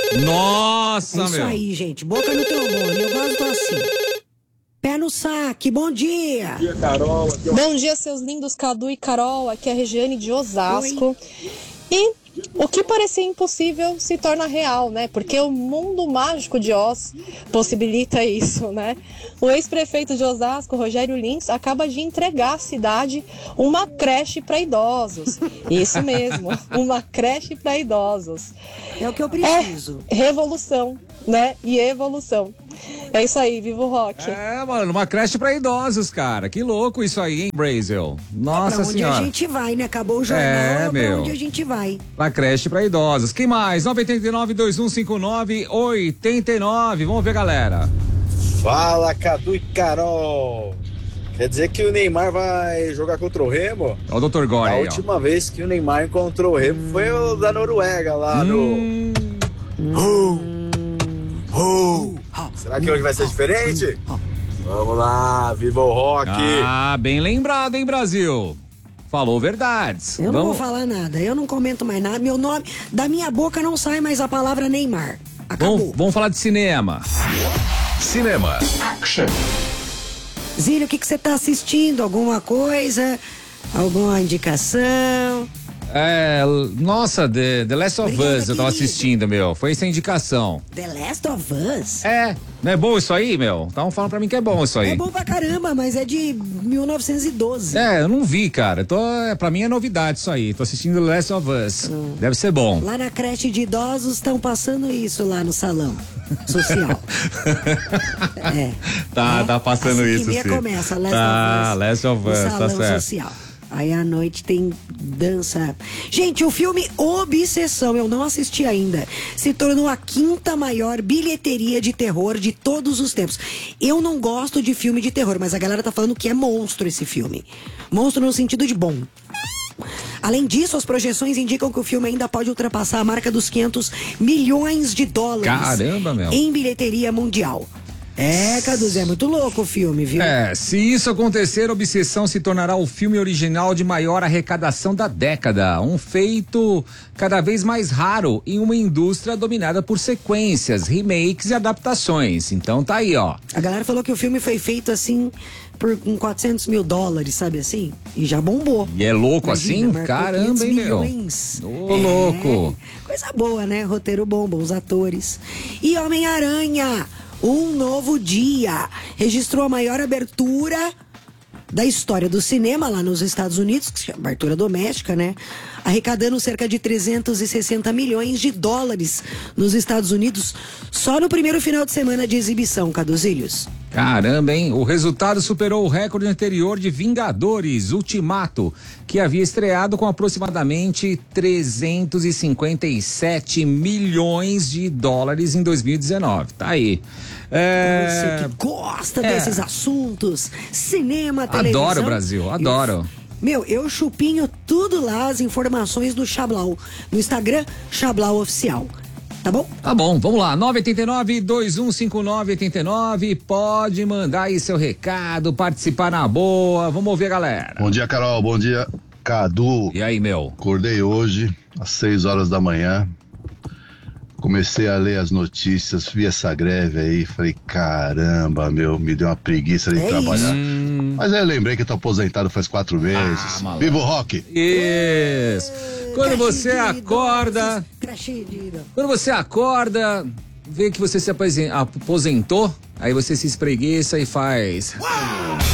Nossa, É isso meu. aí, gente. Boca no trombone. Eu gosto assim. Pé no saque. Bom dia. Bom dia, Carol. Bom dia, seus lindos Cadu e Carol. Aqui é a Regiane de Osasco. Oi. E o que parecia impossível se torna real, né? Porque o mundo mágico de Oz possibilita isso, né? O ex-prefeito de Osasco, Rogério Lins, acaba de entregar à cidade uma creche para idosos. Isso mesmo, uma creche para idosos. É o que eu preciso. É revolução, né? E evolução. É isso aí, viva o rock. É, mano, uma creche pra idosos, cara. Que louco isso aí, hein, Brasil? Nossa Pra onde senhora. a gente vai, né? Acabou o jornal, É, pra meu. onde a gente vai. Pra creche pra idosos. Quem mais? 989-2159-89. Vamos ver, galera. Fala, Cadu e Carol. Quer dizer que o Neymar vai jogar contra o Remo? Ó o Dr. Gore A aí, última vez que o Neymar encontrou o Remo foi o da Noruega lá no... Será que hoje vai ser diferente? Vamos lá, viva o rock! Ah, bem lembrado, hein, Brasil? Falou verdades. Eu não vou falar nada, eu não comento mais nada. Meu nome, da minha boca não sai mais a palavra Neymar. Acabou. Vamos falar de cinema. Cinema. Zílio, o que você tá assistindo? Alguma coisa? Alguma indicação? É, nossa, The Last of Obrigada, Us eu tava querido. assistindo, meu. Foi essa a indicação. The Last of Us? É, não é bom isso aí, meu? Estavam falando pra mim que é bom isso aí. É bom pra caramba, mas é de 1912. É, eu não vi, cara. Pra mim é novidade isso aí. Tô assistindo The Last of Us. Deve ser bom. Lá na creche de idosos estão passando isso lá no salão social. Tá passando Às isso, 5h30 sim. começa Last Tá, of Us. Last of no Us, tá salão certo. social. Aí à noite tem dança. Gente, o filme Obsessão, eu não assisti ainda, se tornou a 5ª maior bilheteria de terror de todos os tempos. Eu não gosto de filme de terror, mas a galera tá falando que é monstro esse filme. Monstro no sentido de bom. Além disso, as projeções indicam que o filme ainda pode ultrapassar a marca dos 500 milhões de dólares. Caramba, meu. Em bilheteria mundial. É, Cadu, é muito louco o filme, viu? É, se isso acontecer, Obsessão se tornará o filme original de maior arrecadação da década. Um feito cada vez mais raro em uma indústria dominada por sequências, remakes e adaptações. Então tá aí, ó. A galera falou que o filme foi feito assim com 400 mil dólares, sabe assim? E já bombou. E é louco Imagina, assim? marcou Caramba, 500 hein, meu? milhões. Ô, louco. Coisa boa, né? Roteiro bom, bons atores. E Homem-Aranha, Um Novo Dia, registrou a maior abertura da história do cinema lá nos Estados Unidos, abertura doméstica, né? Arrecadando cerca de 360 milhões de dólares nos Estados Unidos só no primeiro final de semana de exibição, Caduzilhos. Caramba, hein? O resultado superou o recorde anterior de Vingadores Ultimato, que havia estreado com aproximadamente 357 milhões de dólares em 2019. Tá aí. Você que gosta desses assuntos, cinema, televisão. Adoro, Brasil, adoro. Eu chupinho tudo lá, as informações do Chablau, no Instagram, Chablau Oficial. Tá bom? Tá bom, vamos lá, 989-2159-89, pode mandar aí seu recado, participar na boa, vamos ouvir a galera. Bom dia, Carol, bom dia, Cadu. E aí, meu? Acordei hoje, às 6 horas da manhã, comecei a ler as notícias, vi essa greve aí, falei, caramba, meu, me deu uma preguiça de trabalhar. Mas aí eu lembrei que eu tô aposentado faz 4 meses. Viva o rock! Isso! Quando você acorda, vê que você se aposentou, aí você se espreguiça e faz...